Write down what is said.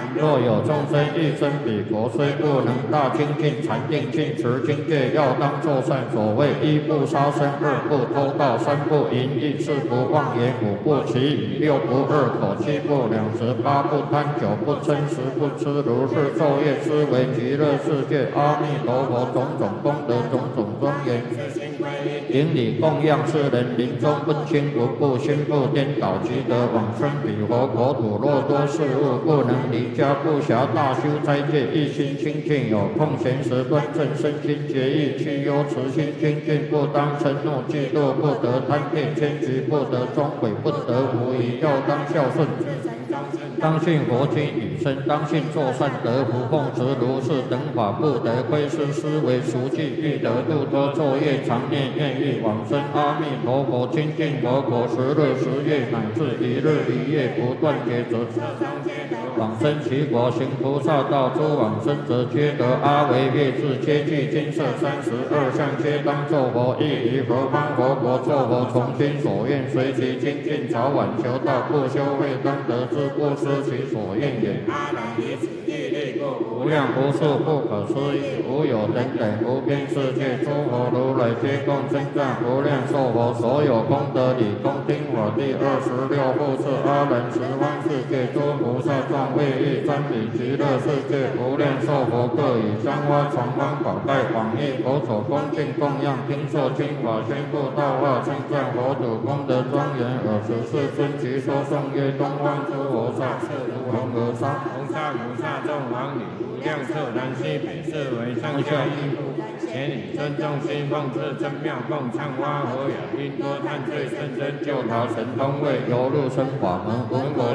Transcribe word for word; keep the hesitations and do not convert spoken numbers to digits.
若有众生欲生彼国，虽不能大精进禅定尽持经戒，要当作善。所谓一不杀生，二不偷盗，三不淫逸，四不妄言，五不绮语，六不二口，七不两食，八不贪酒，不嗔十不痴。如是昼夜思维极乐世界阿弥陀佛种种功德，种种庄严。顶礼供养世人，临终问心无故，心不颠倒，即得往生彼佛国土。若多事物不能离家，不暇大修斋戒，一心清净，有空闲时端正身心节义，去忧慈心精进，不当嗔怒嫉妒，不得贪恋迁居，不得终毁，不得无疑，要当孝顺。当信佛经语声，当信作善得福，奉持如是等法，不得窥视思维熟记，欲得度脱作业，常念愿欲往生阿弥陀佛清净佛国，十日十夜乃至一日一夜不断劫则往生其国，行菩萨道，诸往生者皆得阿惟越致，皆具金色三十二相，皆当作佛，亦于何方佛国作佛，从心所愿随其精进，早晚求道，不修慧当得之，不失其所愿也。阿难于此地力故无量无数不可思议，无有等等无边世界，诸佛如来皆共称赞无量寿佛，所有功德理恭听我第二十六复次阿难十方世界诸菩萨众为欲瞻礼极乐世界无量寿佛，各以香花传方宝盖广益佛所恭敬供养，听受经法宣布道化，称赞佛祖功德庄严。尔时世尊即说颂曰：东方诸佛刹，是如恒河沙，红沙如刹众王女，无量色南西北，是为上下一部。前以尊重心奉至真妙共唱花和雅，因多叹罪甚深，救逃神通位，游入生法门，闻我